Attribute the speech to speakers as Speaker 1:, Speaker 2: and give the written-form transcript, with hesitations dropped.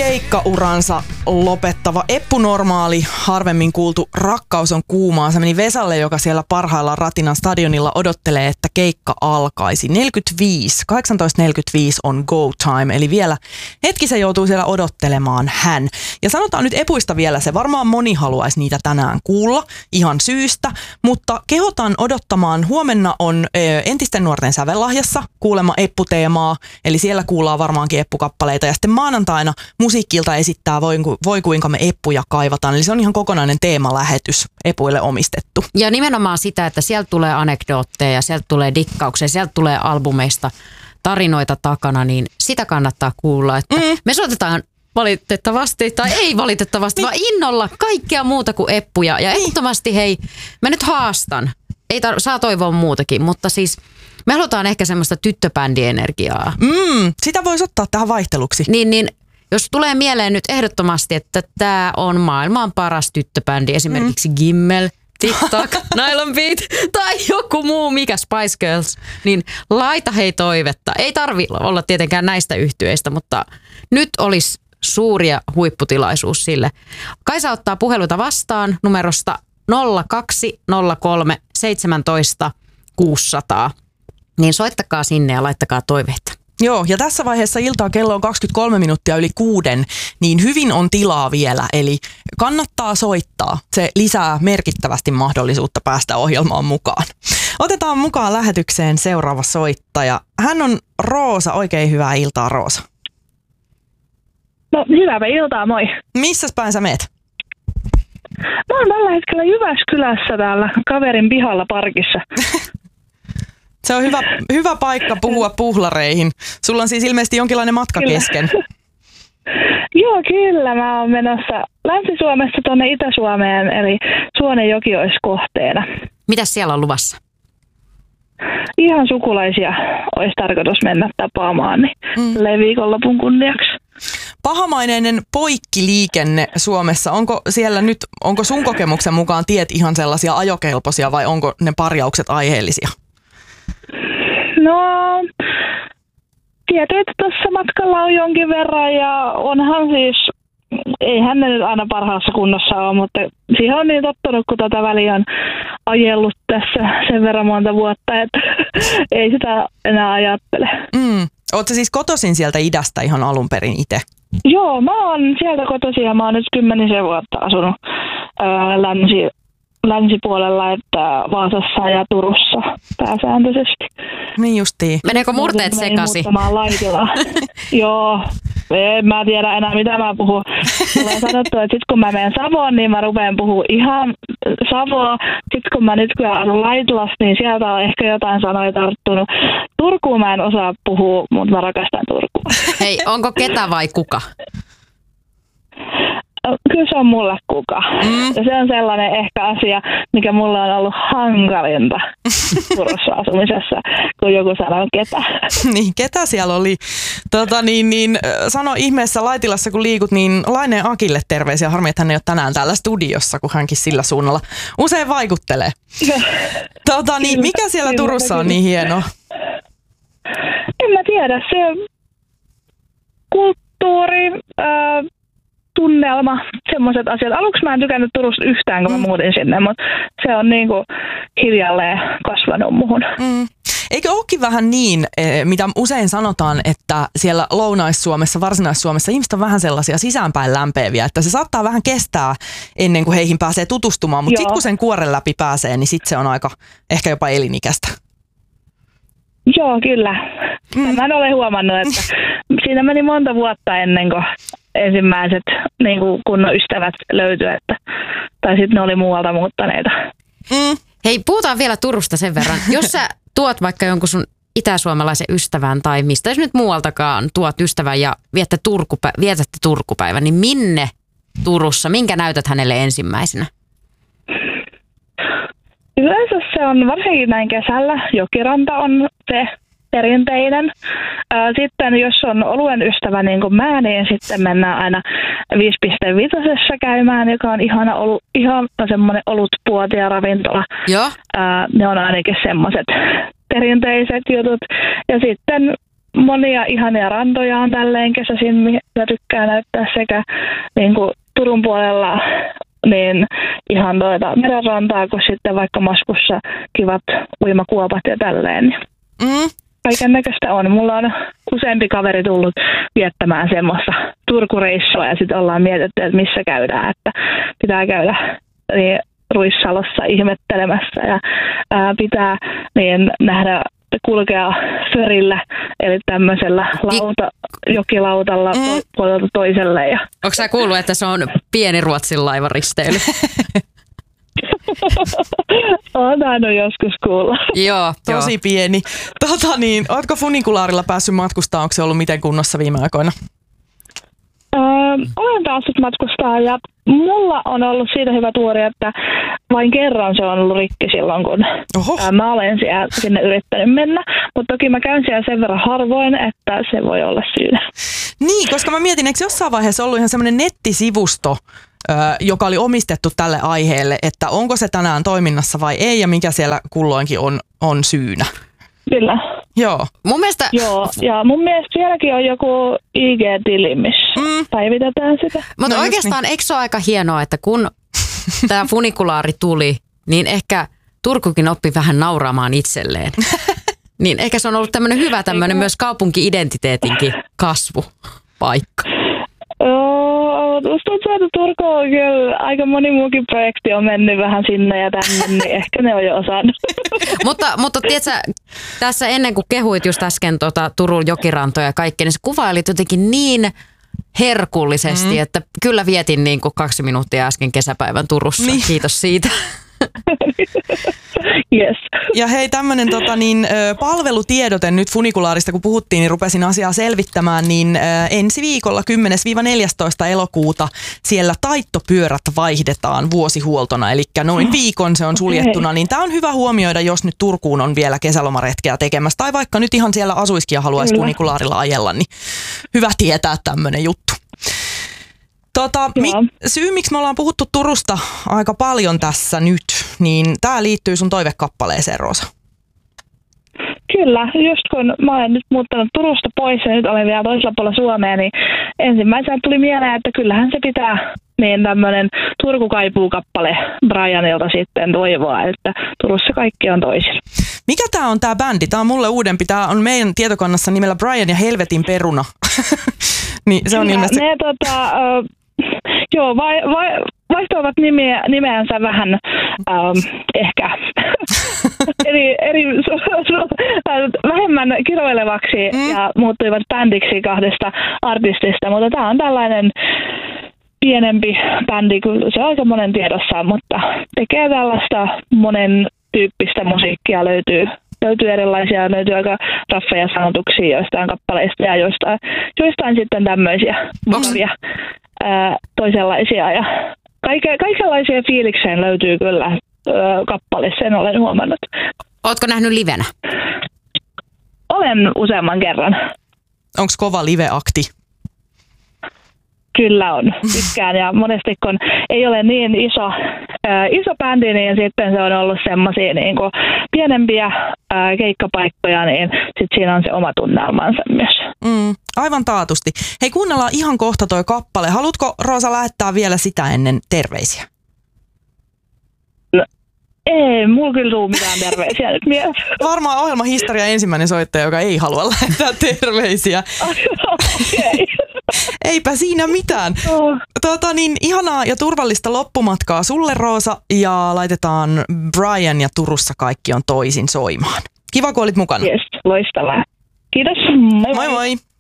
Speaker 1: keikkauransa lopettava Eppu Normaali, harvemmin kuultu Rakkaus on kuumaa. Se meni Vesalle, joka siellä parhaillaan Ratinan stadionilla odottelee, että keikka alkaisi. 18.45 on go time, eli vielä hetki se joutuu siellä odottelemaan hän. Ja sanotaan nyt Epuista vielä se, varmaan moni haluaisi niitä tänään kuulla, ihan syystä, mutta kehotan odottamaan. Huomenna on entisten nuorten sävellahjassa kuulemma Eppu-teemaa, eli siellä kuullaan varmaankin Eppu-kappaleita. Ja sitten maanantaina Musiikkilta esittää Voi kuinka me Eppuja kaivataan. Eli se on ihan kokonainen teemalähetys Epuille omistettu. Ja
Speaker 2: nimenomaan sitä, että sieltä tulee anekdootteja, sieltä tulee dikkauksia, sieltä tulee albumeista tarinoita takana, niin sitä kannattaa kuulla. Että me soitetaan valitettavasti, tai ei valitettavasti, vaan innolla kaikkea muuta kuin Eppuja. Ja ehdottomasti hei, mä nyt haastan. Saa toivoa muutakin, mutta siis me halutaan ehkä semmoista tyttöbändienergiaa.
Speaker 1: Sitä voisi ottaa tähän vaihteluksi.
Speaker 2: Niin, jos tulee mieleen nyt ehdottomasti, että tämä on maailman paras tyttöbändi, esimerkiksi Gimmel, TikTok, Nylon Beat tai joku muu, mikä Spice Girls, niin laita hei toivetta. Ei tarvi olla tietenkään näistä yhtyeistä, mutta nyt olisi suuria huipputilaisuus sille. Kaisa ottaa puheluita vastaan numerosta 0203 17 600. Niin soittakaa sinne ja laittakaa toiveita.
Speaker 1: Joo, ja tässä vaiheessa iltaa kello on 23 minuuttia yli 6, niin hyvin on tilaa vielä, eli kannattaa soittaa. Se lisää merkittävästi mahdollisuutta päästä ohjelmaan mukaan. Otetaan mukaan lähetykseen seuraava soittaja. Hän on Roosa. Oikein hyvää iltaa, Roosa.
Speaker 3: No, hyvää iltaa, moi.
Speaker 1: Missäs päin sä meet?
Speaker 3: Mä oon tällä hetkellä Jyväskylässä täällä kaverin pihalla parkissa.
Speaker 1: Se on hyvä paikka puhua puhlareihin. Sulla on siis ilmeisesti jonkinlainen matka kesken.
Speaker 3: Joo, kyllä. Mä oon menossa Länsi-Suomesta tuonne Itä-Suomeen, eli Suonenjoki olisi kohteena.
Speaker 2: Mitäs siellä on luvassa?
Speaker 3: Ihan sukulaisia olisi tarkoitus mennä tapaamaan niin viikonlopun kunniaksi.
Speaker 1: Pahamaineinen poikkiliikenne Suomessa, onko sun kokemuksen mukaan tiet ihan sellaisia ajokelpoisia vai onko ne parjaukset aiheellisia?
Speaker 3: No, tietysti tuossa matkalla on jonkin verran ja onhan siis, eihän ne nyt aina parhaassa kunnossa ole, mutta siihen on niin tottunut, kun tätä väliä on ajellut tässä sen verran monta vuotta, että ei sitä enää ajattele.
Speaker 1: Ootko siis kotoisin sieltä idästä ihan alun perin itse?
Speaker 3: Joo, mä oon sieltä kotoisin ja mä oon nyt 10 vuotta asunut länsipuolella, että Vaasassa ja Turussa pääsääntöisesti.
Speaker 1: Niin justiin.
Speaker 2: Meneekö murteet sekaisin?
Speaker 3: Joo, en mä tiedä enää mitä mä puhun. Mulla on sanottu, että sit kun mä menen Savoon, niin mä rupean puhua ihan Savoa. Sit kun mä nyt asun Laitilassa, niin sieltä on ehkä jotain sanoja tarttunut. Turkuun mä en osaa puhua, mutta mä rakastan Turkua.
Speaker 2: Hei, onko ketä vai kuka?
Speaker 3: Kyllä se on mulle kuka. Ja se on sellainen ehkä asia, mikä mulla on ollut hankalinta Turussa asumisessa, kun joku sanoo ketä.
Speaker 1: Niin, ketä siellä oli? Sano ihmeessä Laitilassa, kun liikut, niin Laineen Akille terveisiä. Harmi, että hän ei ole tänään täällä studiossa, kun hänkin sillä suunnalla usein vaikuttelee. Mikä siellä Turussa on niin hienoa?
Speaker 3: En mä tiedä. Se kulttuuri, tunnelma, semmoiset asiat. Aluksi mä en tykännyt Turusta yhtään, kun mä muutin sinne, mutta se on niinku hiljalleen kasvanut muhun.
Speaker 1: Eikö olekin vähän niin, mitä usein sanotaan, että siellä Lounais-Suomessa, Varsinais-Suomessa ihmiset on vähän sellaisia sisäänpäin lämpeäviä, että se saattaa vähän kestää ennen kuin heihin pääsee tutustumaan, mutta sitten kun sen kuoren läpi pääsee, niin sitten se on aika ehkä jopa elinikäistä.
Speaker 3: Joo, kyllä. Mä en ole huomannut, että siinä meni monta vuotta ennen kuin ensimmäiset niin kuin kunnon ystävät löytyi, tai sitten ne oli muualta muuttaneita.
Speaker 2: Hei, puhutaan vielä Turusta sen verran. Jos sä tuot vaikka jonkun sun itäsuomalaisen ystävän tai mistä jos nyt muualtakaan tuot ystävän ja vietätte Turkupäivän, niin minne Turussa, minkä näytät hänelle ensimmäisenä?
Speaker 3: Yleensä se on varsinkin näin kesällä. Jokiranta on se perinteinen. Sitten jos on oluen ystävä niin kuin mä, niin sitten mennään aina 5.5 käymään, joka on ihan semmoinen olutpuotia ravintola.
Speaker 2: Joo.
Speaker 3: Ne on ainakin semmoiset perinteiset jutut. Ja sitten monia ihania rantoja on tälleen kesäisin, mitä tykkää näyttää sekä niin kuin Turun puolella niin ihan merenrantaa, kun sitten vaikka Maskussa kivat uimakuopat ja tälleen. Kaiken näköistä on. Mulla on useampi kaveri tullut viettämään semmoista Turku-reissua ja sitten ollaan mietitty, että missä käydään, että pitää käydä niin Ruissalossa ihmettelemässä ja pitää niin nähdä kulkea förillä, eli tämmöisellä jokilautalla puolelta toiselle. Ja
Speaker 2: onko sä kuullut, että se on pieni Ruotsin laivaristeily?
Speaker 3: Olen tainnut joskus kuulla.
Speaker 2: Joo,
Speaker 1: tosi pieni. Ootko funikulaarilla päässyt matkustaa? Onko se ollut miten kunnossa viime aikoina?
Speaker 3: Olen päässyt matkustaa ja mulla on ollut siitä hyvä tuuri, että vain kerran se on ollut rikki silloin, kun mä olen sinne yrittänyt mennä. Mutta toki mä käyn siellä sen verran harvoin, että se voi olla syynä.
Speaker 1: Niin, koska mä mietin, eikö jossain vaiheessa ollut ihan semmoinen nettisivusto, joka oli omistettu tälle aiheelle, että onko se tänään toiminnassa vai ei ja mikä siellä kulloinkin on syynä.
Speaker 3: Kyllä.
Speaker 1: Joo.
Speaker 3: Joo, ja mun mielestä sielläkin on joku IG-tili, missä päivitetään sitä.
Speaker 2: Mutta oikeastaan eikö se ole aika hienoa, että kun tämä funikulaari tuli, niin ehkä Turkukin oppi vähän nauraamaan itselleen. Niin ehkä se on ollut tämmöinen hyvä myös kaupunki-identiteetinkin kasvupaikka.
Speaker 3: Tuntuu, että Turku on kyllä aika moni muukin projekti on mennyt vähän sinne ja tänne, niin ehkä ne on jo osannut.
Speaker 2: mutta tiedätkö, tässä ennen kuin kehuit just äsken Turun jokirantoja ja kaikkea, niin sä kuvailit jotenkin niin herkullisesti, että kyllä vietin niin kuin 2 minuuttia äsken kesäpäivän Turussa. Niin. Kiitos siitä.
Speaker 3: Yes.
Speaker 1: Ja hei, tämmöinen palvelutiedote nyt funikulaarista, kun puhuttiin, niin rupesin asiaa selvittämään, niin ensi viikolla 10-14 elokuuta siellä taittopyörät vaihdetaan vuosihuoltona, eli noin viikon se on suljettuna, niin tämä on hyvä huomioida, jos nyt Turkuun on vielä kesälomaretkeä tekemässä, tai vaikka nyt ihan siellä asuisikin ja haluaisi funikulaarilla ajella, niin hyvä tietää tämmöinen juttu. Syy, miksi me ollaan puhuttu Turusta aika paljon tässä nyt, niin tämä liittyy sun toivekappaleeseen, Roosa.
Speaker 3: Kyllä, just kun mä olen nyt muuttanut Turusta pois ja nyt olen vielä toisella puolella Suomea, niin ensimmäisenä tuli mieleen, että kyllähän se pitää niin tämmöinen Turku kaipuu kappale Brianilta sitten toivoa, että Turussa kaikki on toisin.
Speaker 1: Mikä tää on tää bändi? Tää on mulle uudempi. Tää on meidän tietokannassa nimellä Brian ja Helvetin peruna. Niin se on ilmeisesti...
Speaker 3: Joo, vaihtoivat nimeänsä vähän ehkä vähemmän kiroilevaksi ja muuttuivat bändiksi 2 artistista, mutta tämä on tällainen pienempi bändi, se on aika monen tiedossa, mutta tekee tällaista monen tyyppistä musiikkia, löytyy erilaisia, löytyy aika raffeja sanotuksia joistain kappaleista ja joistain sitten tämmöisiä mukavia toisenlaisia ja kaikenlaisia fiilikseen löytyy kyllä kappaleissa, sen olen huomannut.
Speaker 2: Ootko nähnyt livenä?
Speaker 3: Olen useamman kerran.
Speaker 1: Onko kova live-akti?
Speaker 3: Kyllä on, tykkään ja monesti kun ei ole niin iso bändi, niin sitten se on ollut semmoisia niin kuin pienempiä keikkapaikkoja, niin sitten siinä on se oma tunnelmansa myös.
Speaker 1: Aivan taatusti. Hei, kuunnellaan ihan kohta toi kappale. Haluatko, Roosa, lähettää vielä sitä ennen terveisiä?
Speaker 3: No, ei, mulla kyllä tuu mitään terveisiä nyt mielessä.
Speaker 1: Varmaan ohjelman historia ensimmäinen soittaja, joka ei halua lähettää terveisiä.
Speaker 3: Okay.
Speaker 1: Eipä siinä mitään. Ihanaa ja turvallista loppumatkaa sulle, Roosa, ja laitetaan Brian ja Turussa kaikki on toisin soimaan. Kiva, kun olit mukana.
Speaker 3: Yes, loistavaa. Kiitos.
Speaker 1: Moi moi.